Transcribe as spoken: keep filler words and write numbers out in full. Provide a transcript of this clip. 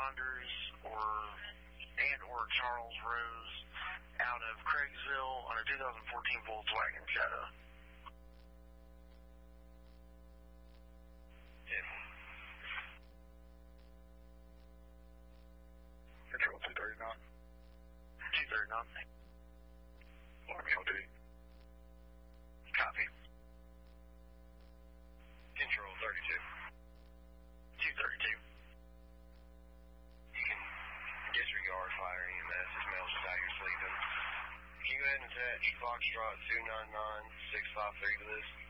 responders or and or Charles Rose out of Craigsville on a two thousand fourteen Volkswagen Jetta. Yeah. Control two thirty-nine. two thirty-nine. Army O D. Copy. Control thirty-two. two thirty-two. You can disregard fire E M S. It smells just how you're sleeping. Can you go ahead and attach Foxtrot two nine nine six five three to this?